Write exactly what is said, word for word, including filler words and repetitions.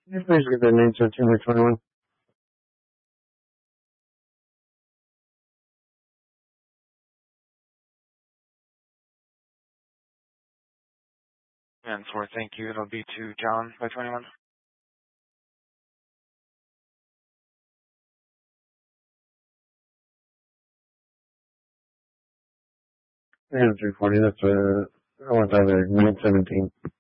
Can you please get that name to two by twenty-one? And for thank you, it'll be to John by twenty-one. three forty, that's, uh, I want that there, nine seventeen.